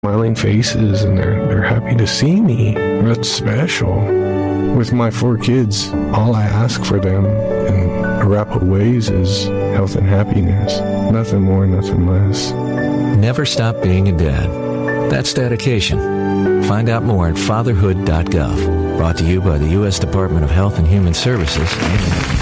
smiling faces, and they're happy to see me. That's special. With my 4 kids, all I ask for them in a wrap of ways is health and happiness. Nothing more, nothing less. Never stop being a dad. That's dedication. Find out more at fatherhood.gov. Brought to you by the U.S. Department of Health and Human Services.